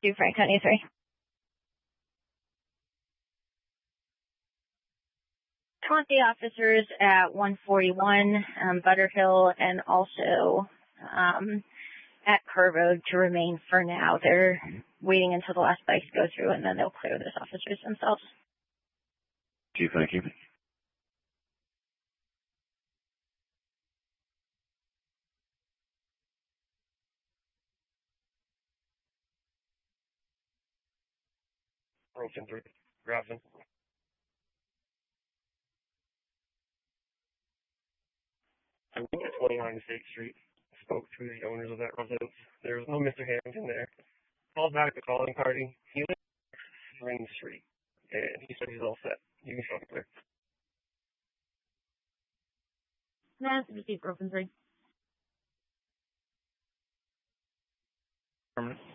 to Frank 23. 20 officers at 141 Butterhill and also at Kerr Road to remain for now. They're waiting until the last bikes go through, and then they'll clear those officers themselves. Chief, thank you. Broken through. Grafton. I went to 29 State Street. Spoke to the owners of that residence. There was no Mr. Harrington there. Called back the calling party. He lives on Ring Street. And he said he's all set. You can show him clear. Mass receive broken 3. Permanent.